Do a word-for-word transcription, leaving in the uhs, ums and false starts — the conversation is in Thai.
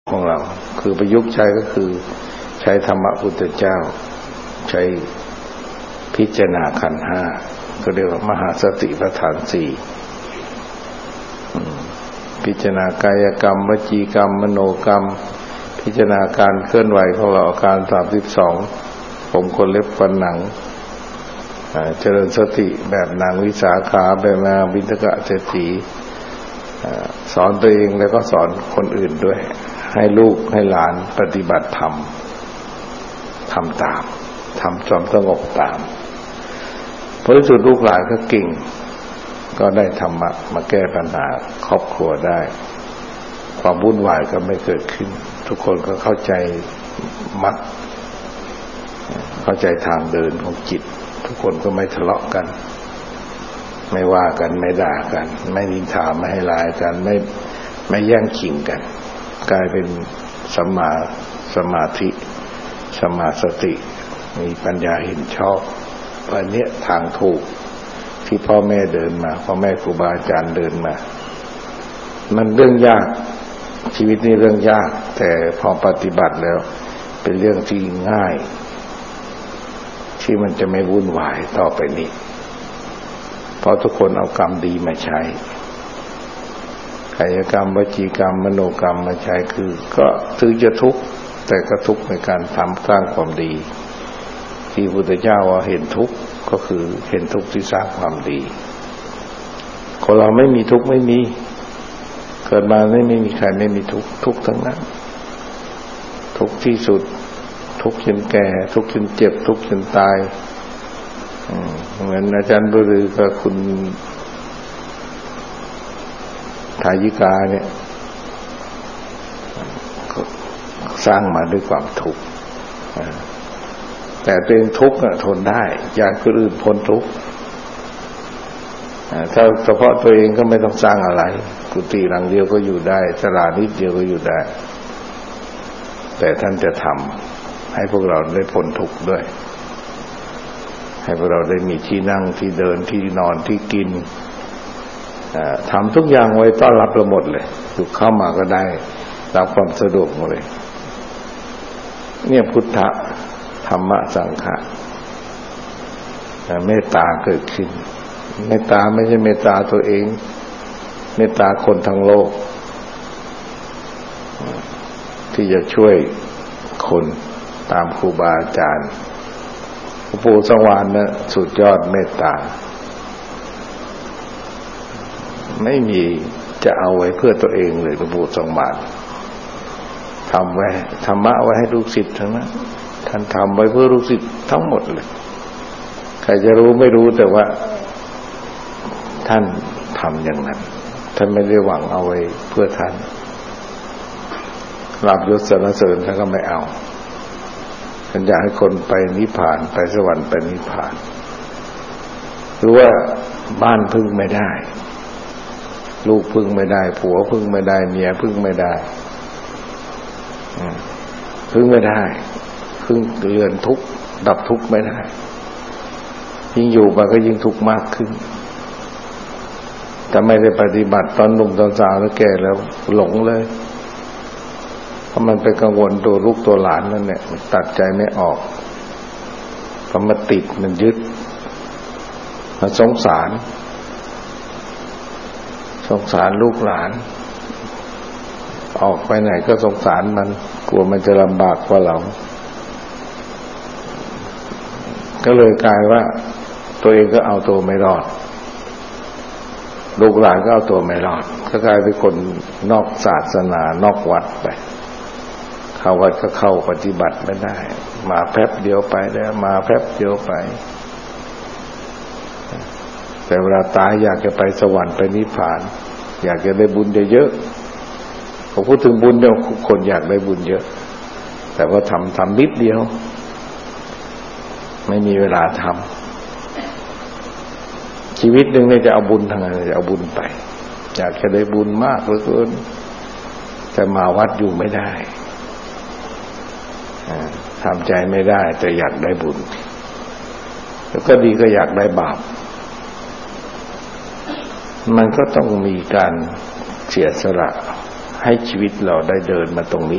ของเราคือประยุกต์ใช้ก็คือใช้ธรรมะพุทธเจ้าใช้พิจารณาขันธ์ห้าก็เรียกว่ามหาสติปัฏฐานสี่พิจารณากายกรรมวจีกรรมมโนกรรมพิจารณาการเคลื่อนไหวของเราอาการสามสิบสองผมขนเล็บฟันหนังเจริญสติแบบนางวิสาขาแบบนางบิณฑกะเศรษฐีสอนตัวเองแล้วก็สอนคนอื่นด้วยให้ลูกให้หลานปฏิบัติธรรมทำตามทำจอมสงบตามผลที่สุดลูกหลานก็เก่งก็ได้ธรรมะมาแก้ปัญหาครอบครัวได้ความวุ่นวายก็ไม่เกิดขึ้นทุกคนก็เข้าใจมรรคเข้าใจทางเดินของจิตทุกคนก็ไม่ทะเลาะกันไม่ว่ากันไม่ด่ากันไม่นินทาไม่ให้ร้ายกันไม่ไม่แย่งชิงกันกลายเป็นสัมมาสมาธิสมาสติมีปัญญาเห็นชอบอันนี้ทางถูกที่พ่อแม่เดินมาพ่อแม่ครูบาอาจารย์เดินมามันเรื่องยากชีวิตนี้เรื่องยากแต่พอปฏิบัติแล้วเป็นเรื่องที่ง่ายที่มันจะไม่วุ่นวายต่อไปนี้เพราะทุกคนเอากรรมดีมาใช้กายกรรมวจีกรรมมโนกรรมมาใช้คือก็ถึงจะทุกข์แต่ก็ทุกข์ในการทำสร้างความดีที่พระพุทธเจ้าว่าเห็นทุกข์ก็คือเห็นทุกข์ที่สร้างความดีคนเราไม่มีทุกข์ไม่มีเกิดมาไม่ไม่มีใครไม่มีทุกข์ทุกข์ทั้งนั้นทุกข์ที่สุดทุกข์จนแก่ทุกข์จนเจ็บทุกข์จนตายเหมือนอาจารย์บุรือกับคุณทายิกาเนี่ยสร้างมาด้วยความทุกข์แต่ตัวเองทุกข์น่ะทนได้อยากคนอื่นพ้นทุกข์ถ้าเฉพาะตัวเองก็ไม่ต้องสร้างอะไรกุฏิหลังเดียวก็อยู่ได้ศาลานิดเดียวก็อยู่ได้แต่ท่านจะทำให้พวกเราได้พ้นทุกข์ด้วยให้พวกเราได้มีที่นั่งที่เดินที่นอนที่กินทำทุกอย่างไว้ต้อนรับเราหมดเลยอยู่เข้ามาก็ได้รับความสะดวกหมดเลยเนี่ยพุทธะธรรมะสังฆะเมตตาเกิดขึ้นเมตตาไม่ใช่เมตตาตัวเองเมตตาคนทั้งโลกที่จะช่วยคนตามครูบาอาจารย์หลวงปู่สังวาลนะสุดยอดเมตตาไม่มีจะเอาไว้เพื่อตัวเองเลยหลวงปู่สังวาลทำไว้ธรรมะไว้ให้ลูกศิษย์ทั้งนั้นท่านทำไว้เพื่อลูกศิษย์ทั้งหมดเลยใครจะรู้ไม่รู้แต่ว่าท่านทำอย่างนั้นท่านไม่ได้หวังเอาไว้เพื่อท่านลาภยศสรรเสริญท่านก็ไม่เอาท่านอยากให้คนไปนิพพานไปสวรรค์ไปนิพพานรู้ว่าบ้านพึ่งไม่ได้ลูกพึ่งไม่ได้ผัวพึ่งไม่ได้เมียพึ่งไม่ได้พึ่งไม่ได้พึ่งเรือนทุกข์ดับทุกข์ไม่ได้ยิ่งอยู่ไปก็ยิ่งทุกข์มากขึ้นแต่ไม่ได้ปฏิบัติตอนหนุ่มตอนสาวแล้วแก่แล้วหลงเลยเพราะมันไปกังวลตัวลูกตัวหลานนั่นแหละตัดใจไม่ออกเพราะมันติดมันยึดมันสงสารสงสารลูกหลานออกไปไหนก็สงสารมันกลัวมันจะลำบากกว่าเราก็เลยกลายว่าตัวเองก็เอาตัวไม่รอดลูกหลานก็เอาตัวไม่รอดก็กลายเป็นคนนอกศาสนานอกวัดไปเข้าวัดก็เข้าปฏิบัติไม่ได้มาแป๊บเดียวไปแล้วมาแป๊บเดียวไปแต่เวลาตายอยากจะไปสวรรค์ไปนิพพานอยากจะได้บุญเยอะๆผมพูดถึงบุญเนี่ยคนอยากได้บุญเยอะแต่ว่าทำทำนิดเดียวไม่มีเวลาทำชีวิตหนึ่งเนี่ยจะเอาบุญทางไหนจะเอาบุญไปอยากจะได้บุญมากเหลือเกินแต่มาวัดอยู่ไม่ได้ทำใจไม่ได้แต่อยากได้บุญแล้วก็ดีก็อยากได้บาปมันก็ต้องมีการเสียสละ ให้ชีวิตเราได้เดินมาตรงนี้